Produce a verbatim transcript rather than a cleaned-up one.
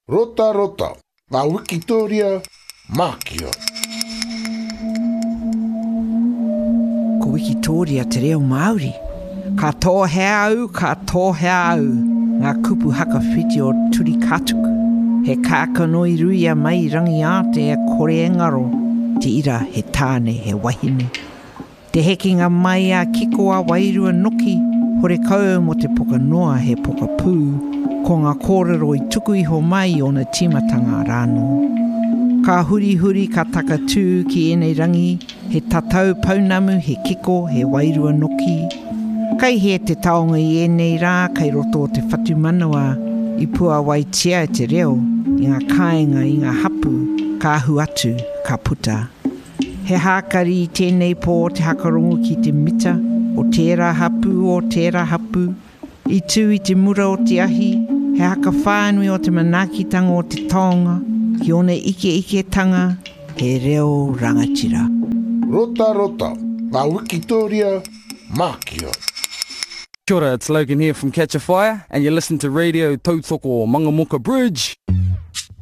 Rota rota, ngā Wikitoria Mākia. Ko Wikitoria te reo Māori. Ka tō hea au, ka tō hea au. Ngā kupu haka whiti o turi katuku. He kākanoi ruia mai rangi ate e kore engaro. Te ira he tāne he wahine. Te hekinga mai a kiko a wairua noki. Hore kau mo te poka noa he poka pū. Ko ngā kōrero i tuku iho mai o na timatanga rāno. Ka huri huri ka takatū ki enei rangi, he tatau paunamu, he kiko, he wairua noki. Kai he te taonga i enei rā, kai roto o te whatu manawa, i pua wai tia e te reo, i ngā kāinga, i ngā hapu, ka ahu atu, ka puta. He hākari i tēnei pō te hakarongo ki te mita, o tērā hapu, o tērā hapu, i tū i te mura o te ahi, he haka whānui o te manakitanga o te taonga, ki one ike ike tanga, he reo rangatira. Rota rota, ngā Wikitoria Mākia. Kia ora, it's Logan here from Catch a Fire, and you listen to Radio Tautoko Mangamoka Bridge.